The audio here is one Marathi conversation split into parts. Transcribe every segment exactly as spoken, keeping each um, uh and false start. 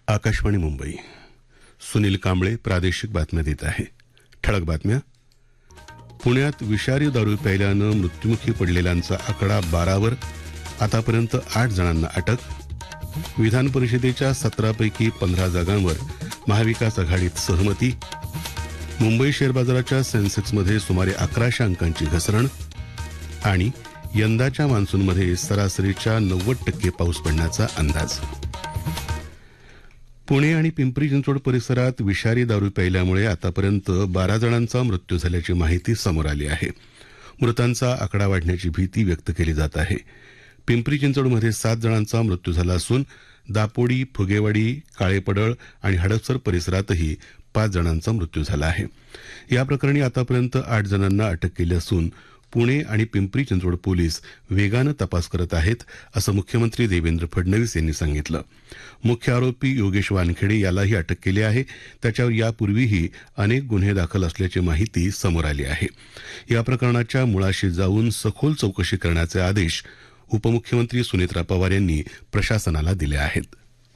आकाशवाणी मुंबई. सुनील कांबळे प्रादेशिक बातम्या देत आहे. ठळक बातम्या. पुण्यात विषारी दारू प्यायल्यानं मृत्युमुखी पडलेल्यांचा आकडा बारावर. आतापर्यंत आठ जणांना अटक. विधान परिषदेच्या सतरापैकी पंधरा जागांवर महाविकास आघाडीत सहमती. मुंबई शेअर बाजाराच्या सेन्सेक्समध्ये सुमारे अकराशे अंकांची घसरण. आणि यंदाच्या मान्सूनमध्ये सरासरीच्या नव्वद टक्के पाऊस पडण्याचा अंदाज. पुणे आणि पिंपरी चिंचवड परिसरात विषारी दारू प्यायल्यामुळे आतापर्यंत बारा जणांचा मृत्यू झाल्याची माहिती समोर आली आहे. मृतांचा आकडा वाढण्याची भीती व्यक्त केली जात आहे. पिंपरी चिंचवडमध्ये सात जणांचा मृत्यू झाला असून दापोडी, फुगेवाडी, काळेपडळ आणि हडपसर परिसरातही पाच जणांचा मृत्यू झाला आहे. या प्रकरणी आतापर्यंत आठ जणांना अटक केली असून पुणे आणि पिंपरी चिंचवड पोलीस वेगानं तपास करत आहेत, असं मुख्यमंत्री देवेंद्र फडणवीस यांनी सांगितलं. मुख्य आरोपी योगेश वानखेडे यालाही अटक केली आहे. त्याच्यावर यापूर्वीही अनेक गुन्हे दाखल असल्याची माहिती समोर आली आहे. या प्रकरणाच्या मुळाशी जाऊन सखोल चौकशी करण्याचे आदेश उपमुख्यमंत्री सुनेत्रा पवार यांनी प्रशासनाला दिले आहेत.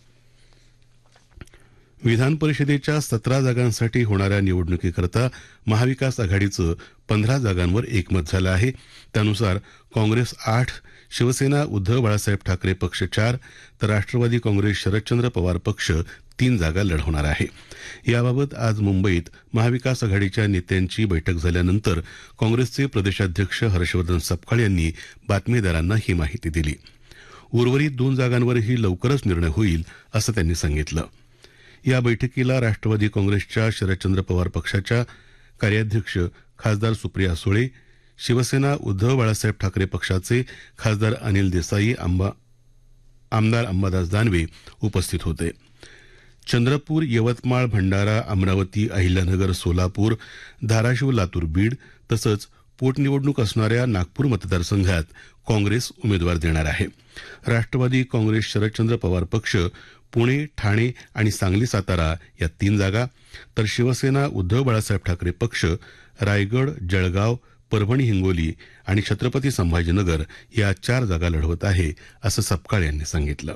विधान परिषदेच्या सतरा जागांसाठी होणाऱ्या निवडणुकीकरता महाविकास आघाडीचं पंधरा जागांवर एकमत झालं आहे. त्यानुसार काँग्रेस आठ, शिवसेना उद्धव बाळासाहेब ठाकरे पक्ष चार, तर राष्ट्रवादी काँग्रेस शरदचंद्र पवार पक्ष तीन जागा लढवणार आहे. याबाबत आज मुंबईत महाविकास आघाडीच्या नेत्यांची बैठक झाल्यानंतर काँग्रेसचे प्रदेशाध्यक्ष हर्षवर्धन सपकाळ यांनी बातमीदारांना ही माहिती दिली. उर्वरित दोन जागांवरही लवकरच निर्णय होईल, असं त्यांनी सांगितलं. या बैठकीला राष्ट्रवादी काँग्रेसच्या शरदचंद्र पवार पक्षाच्या कार्याध्यक्ष खासदार सुप्रिया सुळे, शिवसेना उद्धव बाळासाहेब ठाकरे पक्षाचे खासदार अनिल देसाई, आंबा आमदार अंबादास दानवे उपस्थित होते. चंद्रपूर, यवतमाळ, भंडारा, अमरावती, अहिल्यानगर, सोलापूर, धाराशिव, लातूर, बीड तसंच पोटनिवडणूक असणाऱ्या नागपूर मतदारसंघात काँग्रेस उमेदवार देणार आहे. राष्ट्रवादी काँग्रेस शरदचंद्र पवार पक्ष पुणे, ठाणे आणि सांगली, सातारा या तीन जागा, तर शिवसेना उद्धव बाळासाहेब ठाकरे पक्ष रायगड, जळगाव, परभणी, हिंगोली आणि छत्रपती संभाजीनगर या चार जागा लढवत आहे, असं सपकाळ यांनी सांगितलं.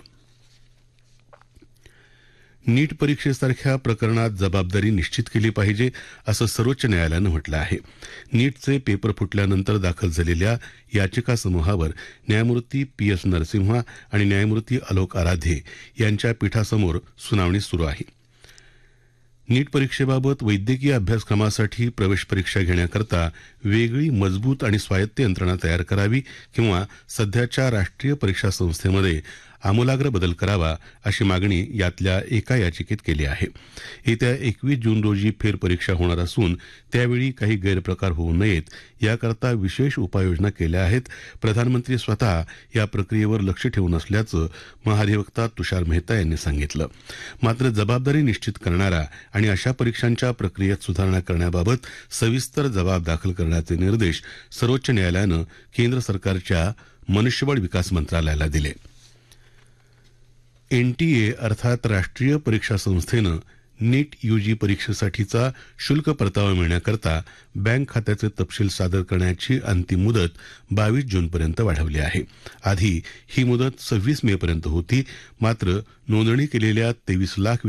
नीट परीक्षेसारख्या प्रकरणात जबाबदारी निश्चित केली पाहिजे, असं सर्वोच्च न्यायालयानं म्हटलं आहे. नीटचे पेपर फुटल्यानंतर दाखल झालेल्या याचिका समूहावर न्यायमूर्ती पी एस नरसिम्हा आणि न्यायमूर्ती अलोक आराधे यांच्या पीठासमोर सुनावणी सुरू आहे. नीट परीक्षेबाबत वैद्यकीय अभ्यासक्रमासाठी प्रवेश परीक्षा घेण्याकरता वेगळी मजबूत आणि स्वायत्त यंत्रणा तयार करावी किंवा सध्याच्या राष्ट्रीय परीक्षा संस्थेमध्ये आमूलाग्र बदल करावा, अशी मागणी यातल्या एका याचिकेत केली आहे. येत्या एकवीस जून रोजी फेरपरीक्षा होणार असून त्यावेळी काही गैरप्रकार होऊ नयेत याकरता विशेष उपाययोजना केल्या आहेत. प्रधानमंत्री स्वतः या प्रक्रियेवर लक्ष ठेवून असल्याचं महाधिवक्ता तुषार मेहता यांनी सांगितलं. मात्र जबाबदारी निश्चित करणारा आणि अशा परीक्षांच्या प्रक्रियेत सुधारणा करण्याबाबत सविस्तर जबाब दाखल करण्याचे निर्देश सर्वोच्च न्यायालयानं केंद्र सरकारच्या मनुष्यबळ विकास मंत्रालयाला दिले. एनटीए अर्थात राष्ट्रीय परीक्षा संस्थेनं नीट यूजी परीक्षेसाठीचा शुल्क परतावा मिळण्याकरता बँक खात्याचे तपशील सादर करण्याची अंतिम मुदत बावीस जूनपर्यंत वाढवली आहे. आधी ही मुदत सव्वीस मे पर्यंत होती. मात्र नोंदणी केलेल्या तेवीस लाख